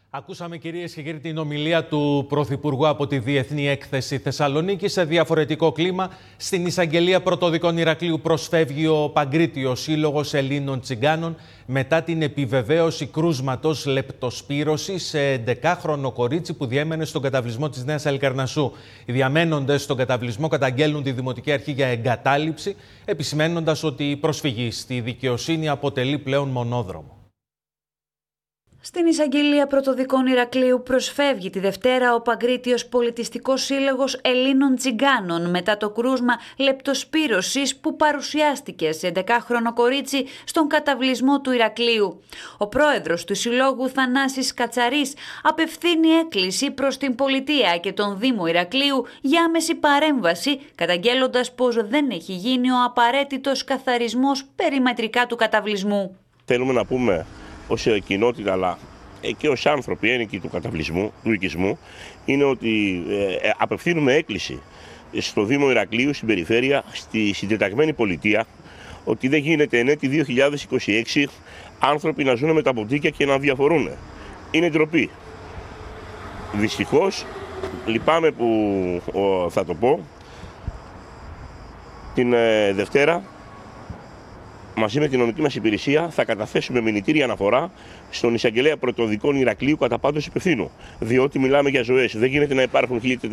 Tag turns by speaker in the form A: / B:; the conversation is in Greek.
A: Ακούσαμε, κυρίες και κύριοι, την ομιλία του Πρωθυπουργού από τη Διεθνή Έκθεση Θεσσαλονίκη. Σε διαφορετικό κλίμα, στην εισαγγελία πρωτοδικών Ηρακλείου προσφεύγει ο Παγκρίτιος Σύλλογος Ελλήνων Τσιγκάνων μετά την επιβεβαίωση κρούσματος λεπτοσπύρωσης σε 11χρονο κορίτσι που διέμενε στον καταβλισμό της Νέας Αλικαρνασσού. Οι διαμένοντες στον καταβλισμό καταγγέλνουν τη Δημοτική Αρχή για εγκατάλειψη, επισημαίνοντας ότι η προσφυγή στη δικαιοσύνη αποτελεί πλέον μονόδρομο.
B: Στην εισαγγελία πρωτοδικών Ηρακλείου προσφεύγει τη Δευτέρα ο Παγκρίτιος Πολιτιστικός Σύλλογος Ελλήνων Τσιγκάνων μετά το κρούσμα λεπτοσπύρωσης που παρουσιάστηκε σε 11χρονο κορίτσι στον καταβλισμό του Ηρακλείου. Ο πρόεδρος του Συλλόγου, Θανάσης Κατσαρής, απευθύνει έκκληση προς την Πολιτεία και τον Δήμο Ηρακλείου για άμεση παρέμβαση, καταγγέλλοντας πως δεν έχει γίνει ο απαραίτητος καθαρισμός περιμετρικά του καταβλισμού.
C: Θέλουμε να πούμε ως κοινότητα, αλλά και ως άνθρωποι ένοικοι του καταβλισμού, του οικισμού, είναι ότι απευθύνουμε έκκληση στο Δήμο Ηρακλείου, στην περιφέρεια, στη συντεταγμένη πολιτεία, ότι δεν γίνεται εν έτη 2026 άνθρωποι να ζουν με τα ποτίκια και να διαφορούν. Είναι ντροπή. Δυστυχώς, λυπάμαι που θα το πω, την Δευτέρα, μαζί με την νομική μας υπηρεσία θα καταθέσουμε μηνυτήρια αναφορά στον εισαγγελέα πρωτοδικών Ηρακλείου κατά πάντως υπευθύνου. Διότι μιλάμε για ζωές. Δεν γίνεται να υπάρχουν 1.400